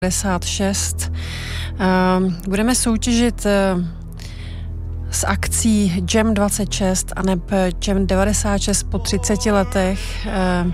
96. Budeme soutěžit s akcí Jam 26 a neb Jam 96 po 30 letech.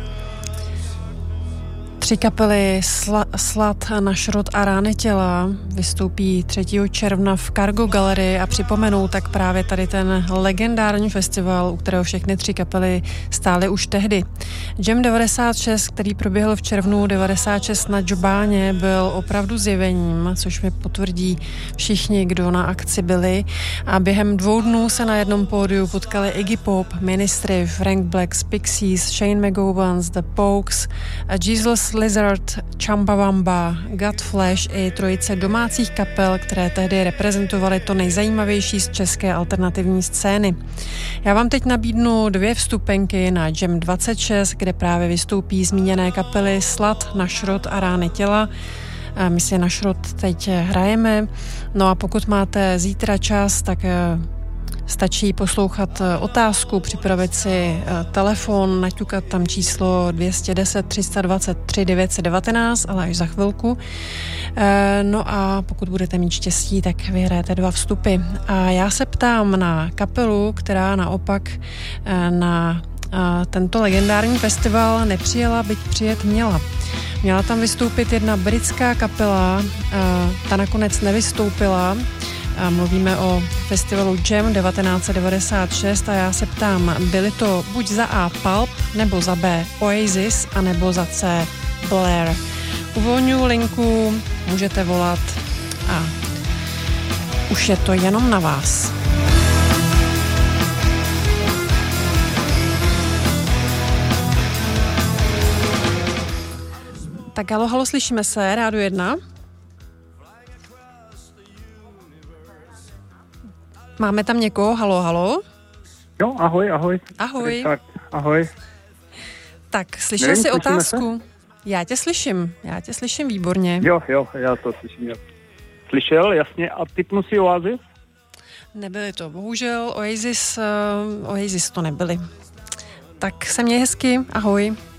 Tři kapely Slad, Našrot a Rány těla vystoupí 3. června v Cargo Gallery a připomenou tak právě tady ten legendární festival, u kterého všechny tři kapely stály už tehdy. Jam 96, který proběhl v červnu 96 na Džbáně, byl opravdu zjevením, což mi potvrdí všichni, kdo na akci byli. A během 2 dnů se na jednom pódiu potkali Iggy Pop, Ministry, Frank Black, Pixies, Shane McGowan, The Pogues, Jesus Lizard, Chumbawamba, Godflesh i trojice domácích kapel, které tehdy reprezentovaly to nejzajímavější z české alternativní scény. Já vám teď nabídnu 2 vstupenky na Jam 26, kde právě vystoupí zmíněné kapely Slad, Našrot a Rány těla. My si Našrot teď hrajeme. No a pokud máte zítra čas, tak stačí poslouchat otázku, připravit si telefon, naťukat tam číslo 210 323 919, ale až za chvilku. No a pokud budete mít štěstí, tak vyhrajete 2 vstupy. A já se ptám na kapelu, která naopak na tento legendární festival nepřijela, byť přijet měla. Měla tam vystoupit jedna britská kapela, ta nakonec nevystoupila. Mluvíme o festivalu Jam 1996 a já se ptám, byly to buď za A Pulp, nebo za B Oasis, anebo za C Blair. Uvolňuji linku, můžete volat a už je to jenom na vás. Tak halo, slyšíme se, Rádio 1. Máme tam někoho, halo? Jo, ahoj. Ahoj. Tak, ahoj. Tak, slyšel jsi otázku? Já tě slyším výborně. Jo, já to slyším. Slyšel, jasně, a tipnu si Oasis? Nebyly to, bohužel, Oasis to nebyly. Tak se měj hezky, ahoj.